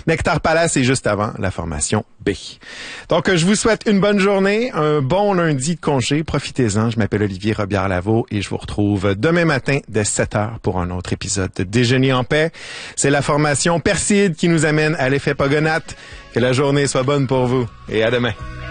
Nectar Palace est juste avant la formation B. Donc, je vous souhaite une bonne journée, un bon lundi de congé. Profitez-en. Je m'appelle Olivier Robillard-Lavaux et je vous retrouve demain matin dès 7h pour un autre épisode de Déjeuner en paix. C'est la formation Perside qui nous amène à l'effet Pogonat. Que la journée soit bonne pour vous et à demain.